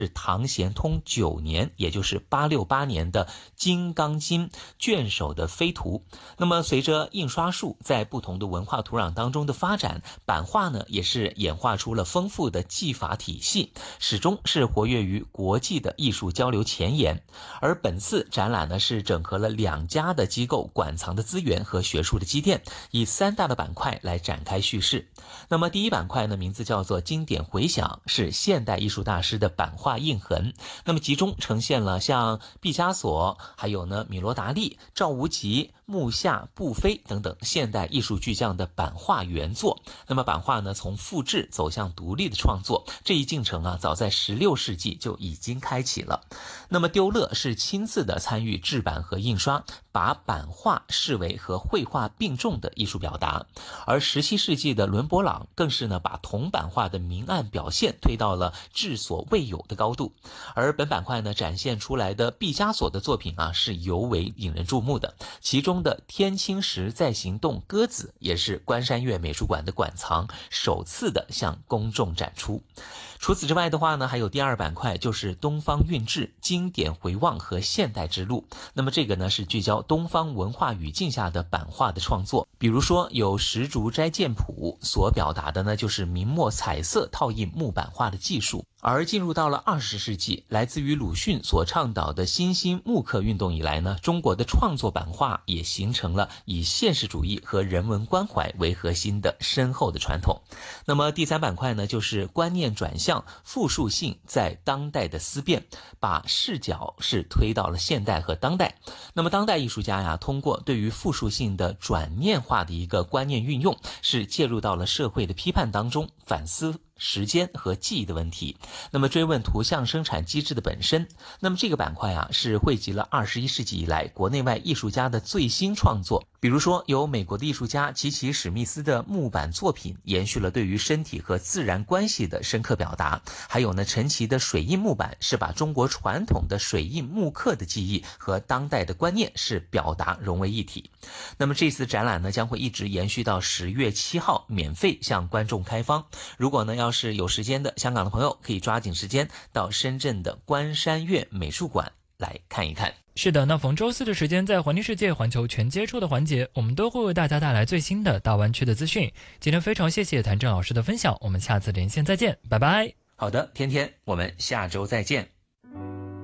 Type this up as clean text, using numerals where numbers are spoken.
是唐咸通9年，也就是868年的金刚经卷首的飞图。那么随着印刷术在不同的文化土壤当中的发展，版画呢也是演化出了丰富的技法体系，始终是活跃于国际的艺术交流前沿。而本次展览呢是整合了2家的机构馆藏的资源和学术的积淀，以3大的板块来展开叙事。那么第一板块呢，名字叫做经典回响，是现代艺术大师的版画印痕。那么集中呈现了像毕加索，还有呢米罗达利、赵无极、穆夏、布菲等等现代艺术巨匠的版画原作。那么版画呢从复制走向独立的创作，这一进程啊早在16世纪就已经开启了。那么丢勒是亲自的参与制版和印刷，把版画视为和绘画并重的艺术表达。而17世纪的伦勃朗更是呢把铜版画的明暗表现推到了至所未有的高度。而本板块呢展现出来的毕加索的作品啊是尤为引人注目的，其中的天青石在行动鸽子也是关山月美术馆的馆藏首次的向公众展出。除此之外的话呢，还有第二板块，就是东方韵致经典回望和现代之路。那么这个呢是聚焦东方文化语境下的版画的创作，比如说有石竹斋剑谱，所表达的呢就是明末彩色套印木版画的技术。而进入到了20世纪，来自于鲁迅所倡导的新兴木刻运动以来呢，中国的创作版画也形成了以现实主义和人文关怀为核心的深厚的传统。那么第三板块呢，就是观念转向复述性在当代的思辨，把视角是推到了现代和当代。那么当代艺术家呀，通过对于复述性的转念化的一个观念运用，是介入到了社会的批判当中，反思时间和记忆的问题，那么追问图像生产机制的本身。那么这个板块啊，是汇集了21世纪以来国内外艺术家的最新创作，比如说由美国的艺术家吉奇史密斯的木板作品，延续了对于身体和自然关系的深刻表达。还有呢，陈奇的水印木板是把中国传统的水印木刻的技艺和当代的观念是表达融为一体。那么这次展览呢，将会一直延续到10月7号，免费向观众开放。如果呢要是有时间的香港的朋友，可以抓紧时间到深圳的关山月美术馆来看一看。 是的，那逢周四的时间，在环听世界环球全接触的环节，我们都会为大家带来最新的大湾区的资讯。今天非常谢谢谭正老师的分享，我们下次连线再见，拜拜。 好的，天天，我们下周再见。